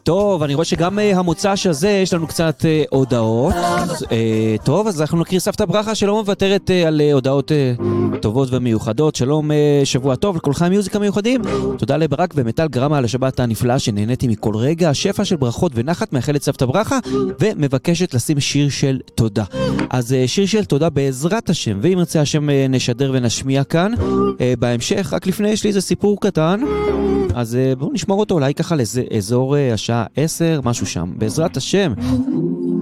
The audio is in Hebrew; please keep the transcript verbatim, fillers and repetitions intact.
טוב, אני רואה שגם המוצ"ש הזה יש לנו קצת הודעות. טוב, אז אנחנו נקריא סבתא ברכה שלא מוותרת על הודעות טובות ומיוחדות. שלום, שבוע טוב לכל חיים מיוזיקה מיוחדים. תודה לברק ומטל גרמה על השבת הנפלאה שנהניתי מכל רגע. שפע של ברכות ונחת מאחלת סבתא ברכה ומבקשת לשים שיר של תודה. אז שיר של תודה בעזרת השם, ואם ירצה השם נשדר ונשמיע כאן בהמשך. רק לפני יש לי איזה סיפור קטן, אז בואו נשמור אותו אולי ככה לאיזה אזור השעה עשר, משהו שם, בעזרת השם.